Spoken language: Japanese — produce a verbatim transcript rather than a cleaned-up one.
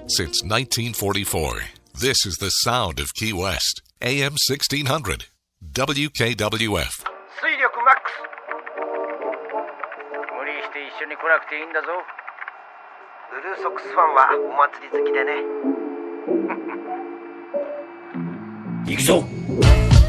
Since nineteen forty-four, this is the sound of Key West.エーエムせんろくひゃく ダブリューケーダブリューエフ。 水力マックス。無理して一緒に来なくていいんだぞ。ブルーソックスファンはお祭り好きでね。 行くぞ。